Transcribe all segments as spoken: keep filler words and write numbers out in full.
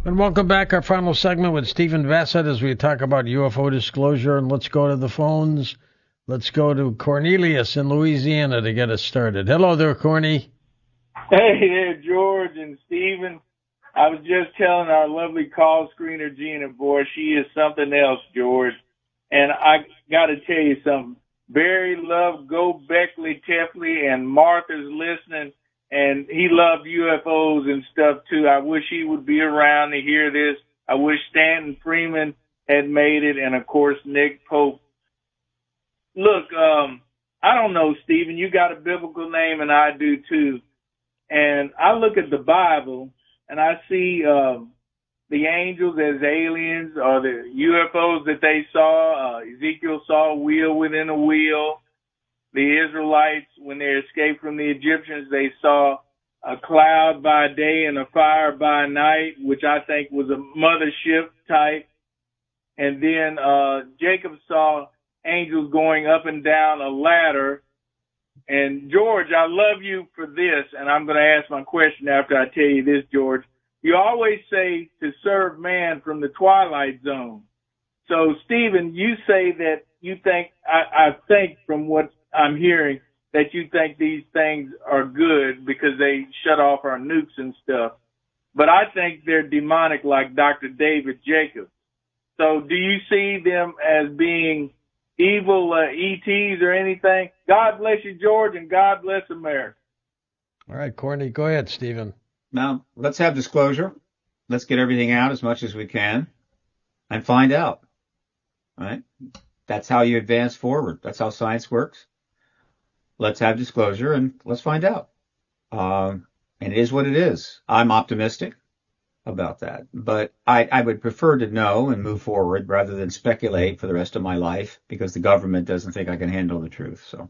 And welcome back. Our final segment with Stephen Bassett as we talk about U F O disclosure. And let's go to the phones. Let's go to Cornelius in Louisiana to get us started. Hello there, Corny. Hey there, George and Stephen. I was just telling our lovely call screener, Gina, boy, she is something else, George. And I got to tell you something. Barry loved Go Beckley Tefley, and Martha's listening, and he loved U F Os and stuff, too. I wish he would be around to hear this. I wish Stanton Freeman had made it, and, of course, Nick Pope. Look, um, I don't know, Stephen. You got a biblical name, and I do, too. And I look at the Bible, and I see uh, the angels as aliens, or the U F Os that they saw. Uh, Ezekiel saw a wheel within a wheel. The Israelites, when they escaped from the Egyptians, they saw a cloud by day and a fire by night, which I think was a mothership type. And then uh, Jacob saw angels going up and down a ladder. And George, I love you for this, and I'm going to ask my question after I tell you this, George. You always say to serve man from the twilight zone. So, Stephen, you say that you think, I, I think from what I'm hearing, that you think these things are good because they shut off our nukes and stuff. But I think they're demonic like Doctor David Jacobs. So do you see them as being evil uh, E Ts or anything? God bless you, George, and God bless America. All right, Corny, go ahead, Stephen. Now, let's have disclosure. Let's get everything out as much as we can and find out. All right? That's how you advance forward. That's how science works. Let's have disclosure and let's find out. Um, and it is what it is. I'm optimistic about that, but I, I would prefer to know and move forward rather than speculate for the rest of my life because the government doesn't think I can handle the truth. So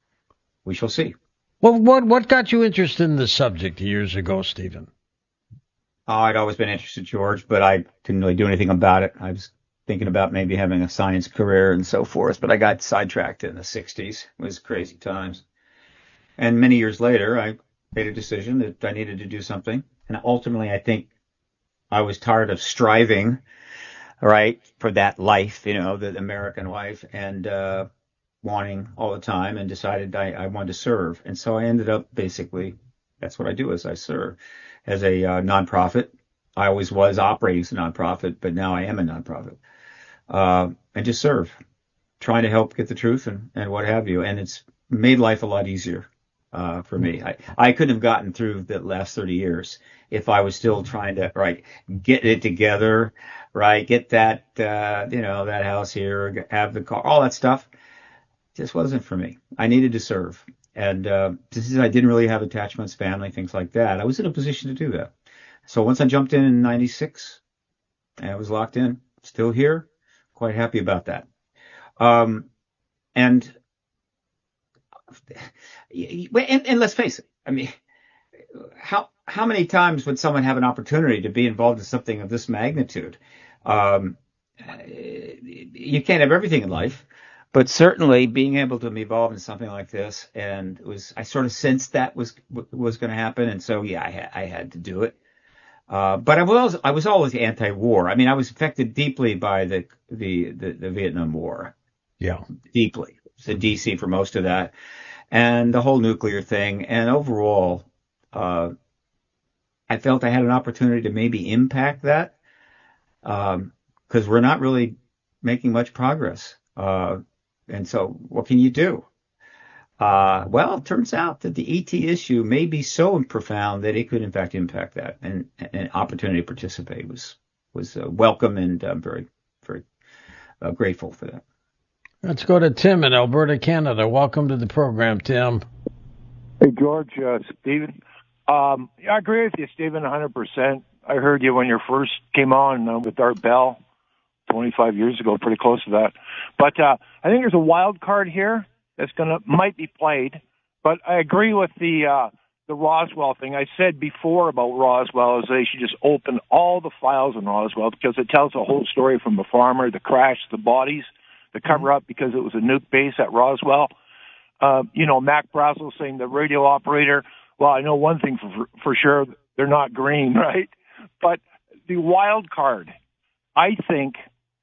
we shall see. Well, what what got you interested in this subject years ago, Stephen? Oh, I'd always been interested, George, but I didn't really do anything about it. I was thinking about maybe having a science career and so forth, but I got sidetracked in the sixties. It was crazy times. And many years later, I made a decision that I needed to do something. And ultimately, I think I was tired of striving, right, for that life, you know, the American life, and uh, wanting all the time, and decided I, I wanted to serve. And so I ended up basically, that's what I do is I serve as a uh, nonprofit. I always was operating as a nonprofit, but now I am a nonprofit. Uh, and just serve, trying to help get the truth and, and what have you. And it's made life a lot easier uh, for me. I, I couldn't have gotten through the last thirty years if I was still trying to, right, get it together, right, get that, uh, you know, that house here, have the car, all that stuff. Just wasn't for me. I needed to serve. And uh, since I didn't really have attachments, family, things like that, I was in a position to do that. So once I jumped in in ninety-six, and I was locked in, still here, quite happy about that. Um, and, and, and let's face it, I mean, how, how many times would someone have an opportunity to be involved in something of this magnitude? Um, you can't have everything in life, but certainly being able to be involved in something like this, and it was, I sort of sensed that was, was going to happen. And so, yeah, I had, I had to do it. Uh, but I was, I was always anti-war. I mean, I was affected deeply by the, the, the, the Vietnam War. Yeah. Deeply. I was in D C for most of that. And the whole nuclear thing. And overall, uh, I felt I had an opportunity to maybe impact that. Um, cause we're not really making much progress. Uh, and so what can you do? Uh, well, it turns out that the E T issue may be so profound that it could, in fact, impact that. And an opportunity to participate was was uh, welcome, and I'm very, very uh, grateful for that. Let's go to Tim in Alberta, Canada. Welcome to the program, Tim. Hey, George, uh, Stephen. Um, I agree with you, Stephen, one hundred percent. I heard you when you first came on uh, with Art Bell twenty-five years ago, pretty close to that. But uh, I think there's a wild card here that's gonna might be played, but I agree with the uh, the Roswell thing. I said before about Roswell is they should just open all the files in Roswell because it tells the whole story from the farmer, the crash, the bodies, the cover up because it was a nuke base at Roswell. Uh, you know, Mac Brazel saying the radio operator. Well, I know one thing for for sure: they're not green, right? But the wild card. I think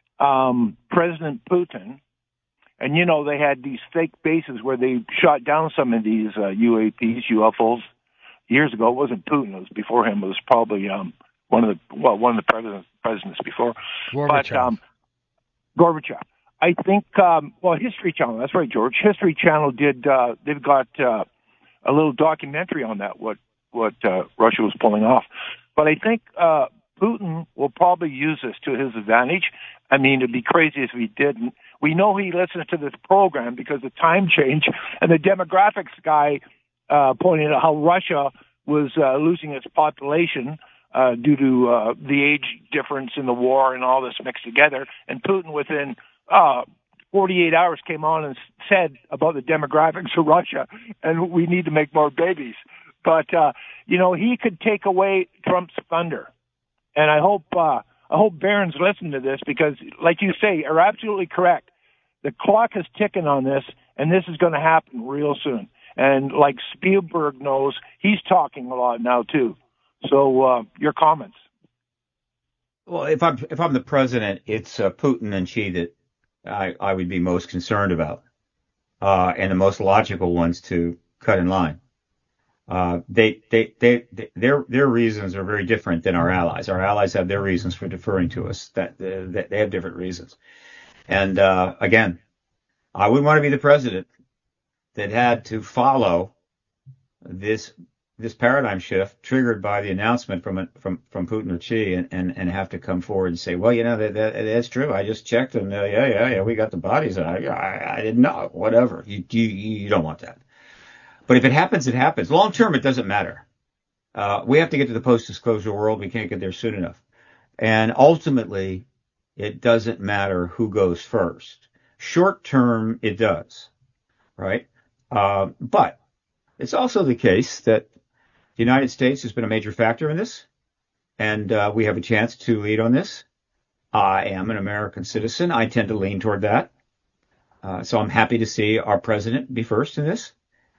um, President Putin, and you know they had these fake bases where they shot down some of these uh, U A Ps, U F Os, years ago. It wasn't Putin; it was before him. It was probably um, one of the well, one of the presidents presidents before. Gorbachev. But um, Gorbachev. I think um, well, History Channel. That's right, George. History Channel did. Uh, they've got uh, a little documentary on that. What what uh, Russia was pulling off. But I think uh, Putin will probably use this to his advantage. I mean, it'd be crazy if he didn't. We know he listens to this program because of time change, and the demographics guy uh, pointed out how Russia was uh, losing its population uh, due to uh, the age difference in the war and all this mixed together. And Putin, within uh, forty-eight hours, came on and said about the demographics of Russia, and we need to make more babies. But, uh, you know, he could take away Trump's thunder. And I hope, uh, I hope Barron's listening to this because, like you say, are absolutely correct. The clock is ticking on this, and this is going to happen real soon. And like Spielberg knows, he's talking a lot now, too. So uh, your comments. Well, if I'm, if I'm the president, it's uh, Putin and Xi that I, I would be most concerned about, uh, and the most logical ones to cut in line. Uh, they, they, they, they, their, their reasons are very different than our allies. Our allies have their reasons for deferring to us. That, uh, that they have different reasons. And, uh, again, I wouldn't want to be the president that had to follow this, this paradigm shift triggered by the announcement from, from, from Putin or Xi and, and, and have to come forward and say, well, you know, that, that, that's true. I just checked and, uh, yeah, yeah, yeah, we got the bodies. I, I, I didn't know, whatever. You, you, you don't want that. But if it happens, it happens. Long term, it doesn't matter. Uh, we have to get to the post-disclosure world. We can't get there soon enough. And ultimately, it doesn't matter who goes first. Short term, it does, right? Uh, but it's also the case that the United States has been a major factor in this, and uh, we have a chance to lead on this. I am an American citizen. I tend to lean toward that. Uh, so I'm happy to see our president be first in this.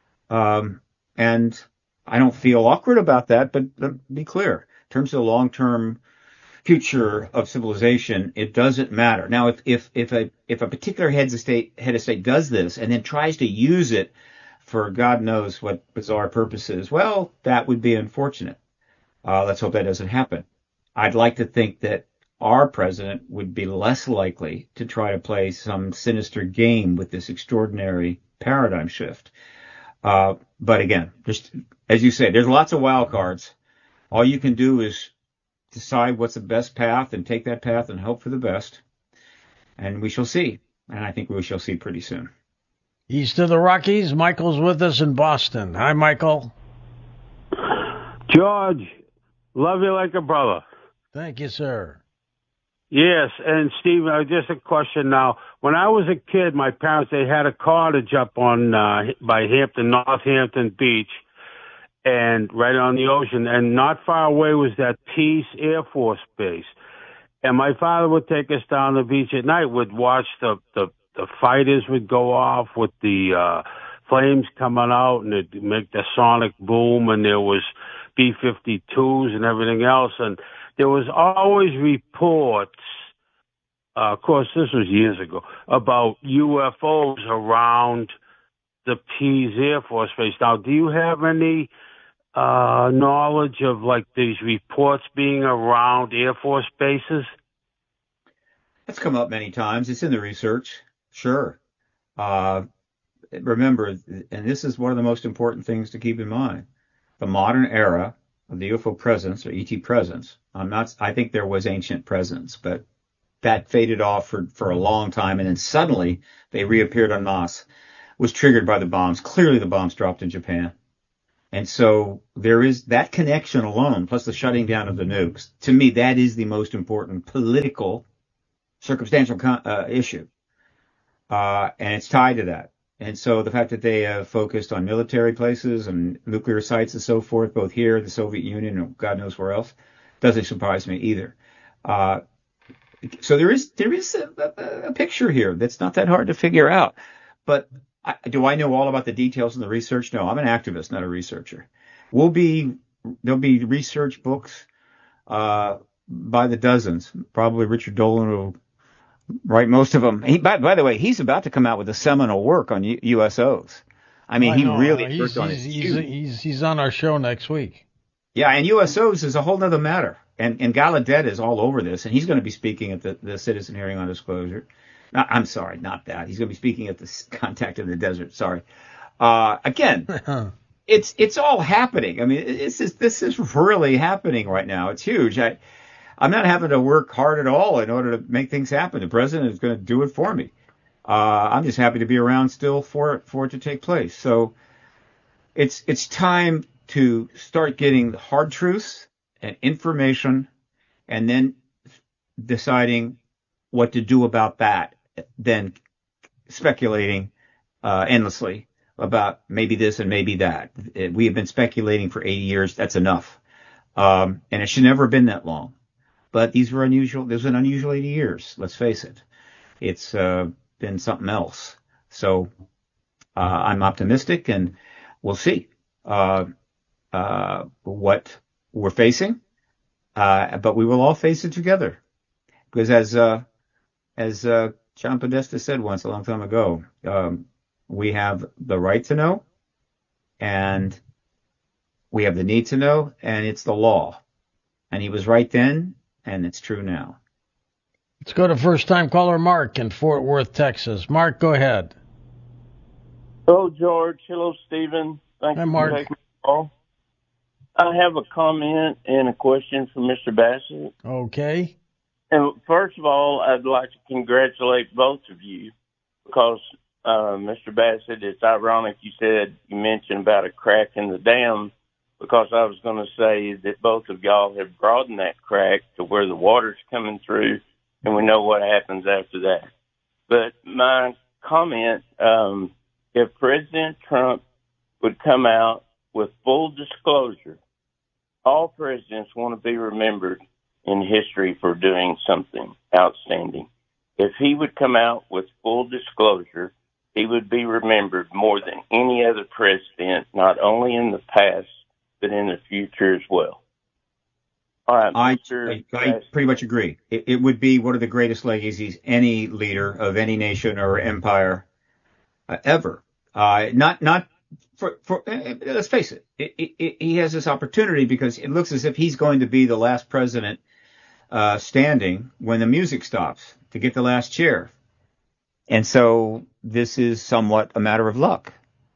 Um, and I don't feel awkward about that, but let me be clear. In terms of the long-term future of civilization, it doesn't matter. Now, if, if, if a, if a particular head of state, head of state does this and then tries to use it for God knows what bizarre purposes, well, that would be unfortunate. Uh, let's hope that doesn't happen. I'd like to think that our president would be less likely to try to play some sinister game with this extraordinary paradigm shift. Uh, but again, just as you say, there's lots of wild cards. All you can do is decide what's the best path and take that path and hope for the best. And we shall see. And I think we shall see pretty soon. East of the Rockies, Michael's with us in Boston. Hi, Michael. George, love you like a brother. Thank you, sir. Yes, and Steve, uh, just a question now. When I was a kid, my parents, they had a cottage up on, uh, by Hampton, Northampton Beach, and right on the ocean, and not far away was that Pease Air Force Base. And my father would take us down the beach at night, would watch the, the, the fighters would go off with the, uh, flames coming out, and it'd make the sonic boom, and there was B fifty-twos and everything else, and there was always reports, uh, of course this was years ago, about U F Os around the Pease Air Force Base. Now, do you have any uh, knowledge of like these reports being around Air Force bases? That's come up many times. It's in the research. Sure. Uh, remember, and this is one of the most important things to keep in mind, the modern era of the U F O presence or E T presence. I'm not, I think there was ancient presence, but that faded off for, for a long time. And then suddenly they reappeared en masse, was triggered by the bombs. Clearly the bombs dropped in Japan. And so there is that connection alone, plus the shutting down of the nukes. To me, that is the most important political circumstantial uh, issue. Uh, and it's tied to that. And so the fact that they have focused on military places and nuclear sites and so forth, both here, the Soviet Union, and God knows where else, doesn't surprise me either. Uh, so there is there is a, a, a picture here that's not that hard to figure out. But I, do I know all about the details in the research? No, I'm an activist, not a researcher. We'll be there'll be research books uh, by the dozens. Probably Richard Dolan will write most of them. He, by, by the way, he's about to come out with a seminal work on U- USOs. I mean, I he know, really uh, he's, worked on he's, it. he's, he's, he's on our show next week. Yeah, and U S Os is a whole other matter. And, and Gallaudet is all over this, and he's going to be speaking at the, the citizen hearing on disclosure. No, I'm sorry, not that. He's going to be speaking at the Contact in the Desert. Sorry. Uh, again, it's it's all happening. I mean, this is this is really happening right now. It's huge. I, I'm not having to work hard at all in order to make things happen. The president is going to do it for me. Uh, I'm just happy to be around still for it, for it to take place. So it's it's time to start getting the hard truths and information, and then deciding what to do about that. Then speculating uh, endlessly about maybe this and maybe that. We have been speculating for eighty years. That's enough. Um, and it should never have been that long. But these were unusual. There's an unusual eighty years. Let's face it. It's uh, been something else. So uh, I'm optimistic, and we'll see uh, uh, what we're facing. Uh, but we will all face it together. Because as uh, as uh, John Podesta said once a long time ago, um, we have the right to know, and we have the need to know, and it's the law. And he was right then, and it's true now. Let's go to first-time caller Mark in Fort Worth, Texas. Mark, go ahead. Hello, George. Hello, Stephen. Thank Hi, you Mark. for taking the call. I have a comment and a question for Mister Bassett. Okay. And first of all, I'd like to congratulate both of you because, uh, Mister Bassett, it's ironic you said, you mentioned about a crack in the dam, because I was going to say that both of y'all have broadened that crack to where the water's coming through, and we know what happens after that. But my comment, um, if President Trump would come out with full disclosure, all presidents want to be remembered in history for doing something outstanding. If he would come out with full disclosure, he would be remembered more than any other president, not only in the past, but in the future as well. All right, I, Mister I, I pretty much agree. It, it would be one of the greatest legacies any leader of any nation or empire uh, ever. Uh, not, not for, for, uh, let's face it, it, it, it, he has this opportunity because it looks as if he's going to be the last president uh, standing when the music stops to get the last chair. And so this is somewhat a matter of luck.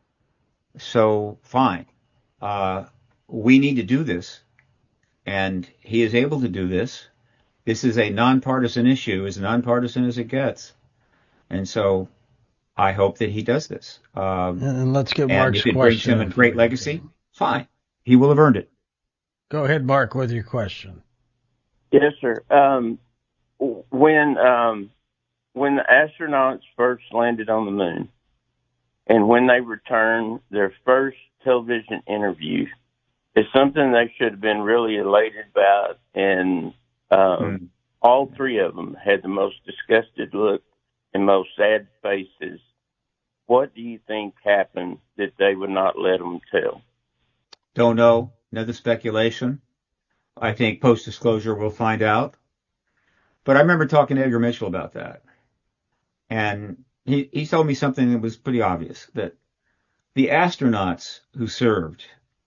So fine. Uh, we need to do this. And he is able to do this. This is a nonpartisan issue, as nonpartisan as it gets. And so I hope that he does this. Um, And let's get and Mark's if it brings question. him a great legacy, fine. He will have earned it. Go ahead, Mark, with your question. Yes, sir. Um, when um, when the astronauts first landed on the moon, and when they returned, their first television interview is something they should have been really elated about, and um, mm. all three of them had the most disgusted look and most sad faces. What do you think happened that they would not let them tell? Don't know. Another speculation. I think post-disclosure we'll find out. But I remember talking to Edgar Mitchell about that. And he, he told me something that was pretty obvious, that the astronauts who served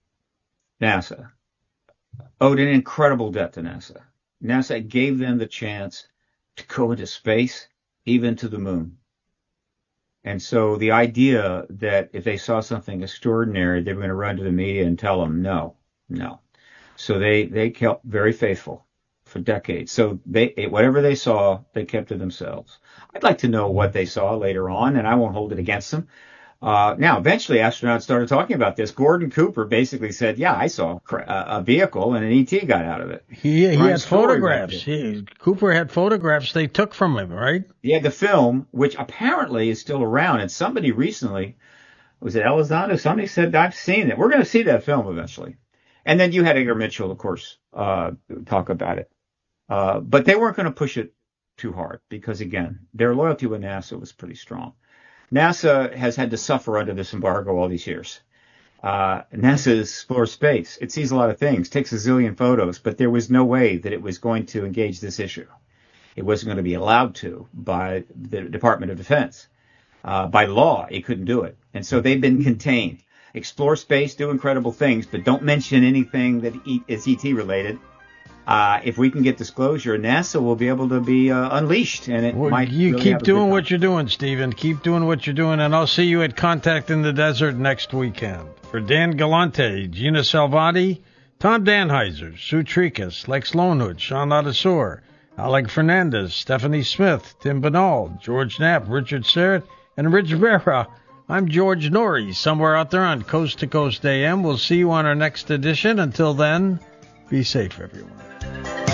NASA owed an incredible debt to NASA. NASA gave them the chance to go into space, even to the moon. And so the idea that if they saw something extraordinary, they were going to run to the media and tell them, no, no. So they, they kept very faithful for decades. So they, whatever they saw, they kept to themselves. I'd like to know what they saw later on, and I won't hold it against them. Uh, now, eventually, astronauts started talking about this. Gordon Cooper basically said, yeah, I saw a, a vehicle and an E T got out of it. He, he had photographs. He, Cooper had photographs they took from him, right? He had the film, which apparently is still around. And somebody recently, was it Elizondo? Somebody said, I've seen it. We're going to see that film eventually. And then you had Edgar Mitchell, of course, uh, talk about it. Uh, but they weren't going to push it too hard because, again, their loyalty with NASA was pretty strong. NASA has had to suffer under this embargo all these years. Uh, NASA explores space. It sees a lot of things, takes a zillion photos, but there was no way that it was going to engage this issue. It wasn't going to be allowed to by the Department of Defense. Uh, by law, it couldn't do it. And so they've been contained. Explore space, do incredible things, but don't mention anything that is E T related. Uh, if we can get disclosure, NASA will be able to be uh, unleashed, and it well, might. You really keep doing what you're doing, Stephen. Keep doing what you're doing, and I'll see you at Contact in the Desert next weekend. For Dan Galante, Gina Salvati, Tom Danheiser, Sue Tricas, Lex Lonehood, Sean Ladasor, Alec Fernandez, Stephanie Smith, Tim Banal, George Knapp, Richard Serrett, and Rich Vera. I'm George Norrie, somewhere out there on Coast to Coast A M. We'll see you on our next edition. Until then, be safe, everyone.